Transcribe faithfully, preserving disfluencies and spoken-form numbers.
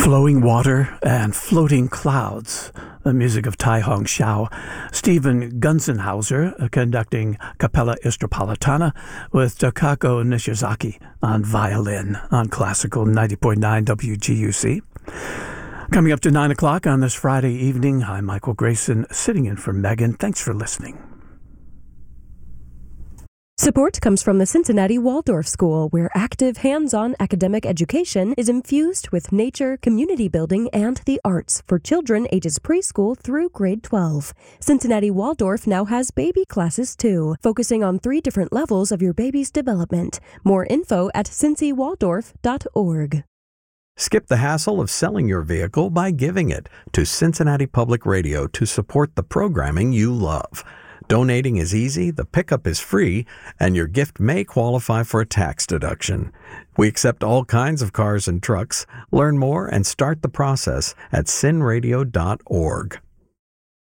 Flowing Water and Floating Clouds, the music of Tai Hong Xiao. Stephen Gunzenhauser uh, conducting Capella Istropolitana with Takako Nishizaki on violin on Classical ninety point nine W G U C. Coming up to nine o'clock on this Friday evening, I'm Michael Grayson, sitting in for Megan. Thanks for listening. Support comes from the Cincinnati Waldorf School, where active, hands-on academic education is infused with nature, community building, and the arts for children ages preschool through grade twelve. Cincinnati Waldorf now has baby classes, too, focusing on three different levels of your baby's development. More info at cincy waldorf dot org. Skip the hassle of selling your vehicle by giving it to Cincinnati Public Radio to support the programming you love. Donating is easy, the pickup is free, and your gift may qualify for a tax deduction. We accept all kinds of cars and trucks. Learn more and start the process at cin radio dot org.